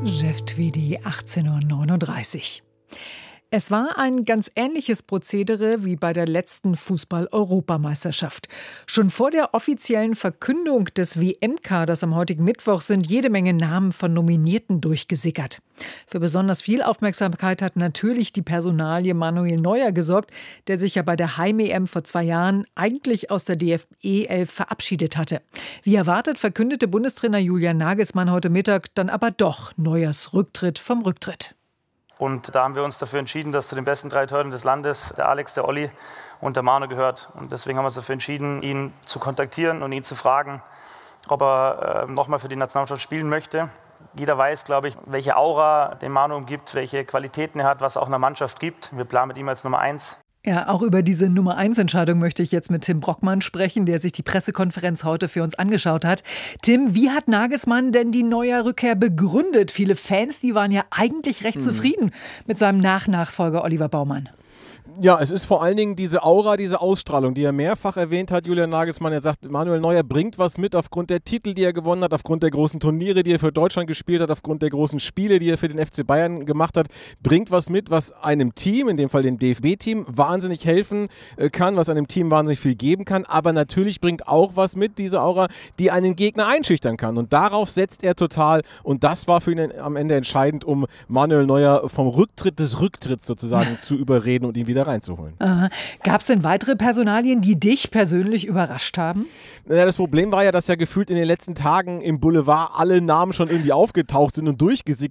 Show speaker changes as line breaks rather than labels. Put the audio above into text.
Jeff Tweedy, 18:39 Uhr. Es war ein ganz ähnliches Prozedere wie bei der letzten Fußball-Europameisterschaft. Schon vor der offiziellen Verkündung des WM-Kaders am heutigen Mittwoch sind jede Menge Namen von Nominierten durchgesickert. Für besonders viel Aufmerksamkeit hat natürlich die Personalie Manuel Neuer gesorgt, der sich ja bei der Heim-EM vor 2 Jahren eigentlich aus der DFB-11 verabschiedet hatte. Wie erwartet verkündete Bundestrainer Julian Nagelsmann heute Mittag dann aber doch Neuers Rücktritt vom Rücktritt.
Und da haben wir uns dafür entschieden, dass zu den besten 3 Torhütern des Landes der Alex, der Olli und der Manu gehört. Und deswegen haben wir uns dafür entschieden, ihn zu kontaktieren und ihn zu fragen, ob er nochmal für die Nationalmannschaft spielen möchte. Jeder weiß, glaube ich, welche Aura den Manu umgibt, welche Qualitäten er hat, was auch einer Mannschaft gibt. Wir planen mit ihm als Nummer 1.
Ja, auch über diese Nummer-1-Entscheidung möchte ich jetzt mit Tim Brockmann sprechen, der sich die Pressekonferenz heute für uns angeschaut hat. Tim, wie hat Nagelsmann denn die Neuer-Rückkehr begründet? Viele Fans, die waren ja eigentlich recht zufrieden mit seinem Nachfolger Oliver Baumann.
Ja, es ist vor allen Dingen diese Aura, diese Ausstrahlung, die er mehrfach erwähnt hat, Julian Nagelsmann. Er sagt, Manuel Neuer bringt was mit aufgrund der Titel, die er gewonnen hat, aufgrund der großen Turniere, die er für Deutschland gespielt hat, aufgrund der großen Spiele, die er für den FC Bayern gemacht hat. Bringt was mit, was einem Team, in dem Fall dem DFB-Team, wahnsinnig helfen kann, was einem Team wahnsinnig viel geben kann. Aber natürlich bringt auch was mit, diese Aura, die einen Gegner einschüchtern kann. Und darauf setzt er total. Und das war für ihn am Ende entscheidend, um Manuel Neuer vom Rücktritt des Rücktritts sozusagen zu überreden und ihn wieder reinzuholen.
Gab es denn weitere Personalien, die dich persönlich überrascht haben?
Ja, das Problem war ja, dass ja gefühlt in den letzten Tagen im Boulevard alle Namen schon irgendwie aufgetaucht sind und durchgesickt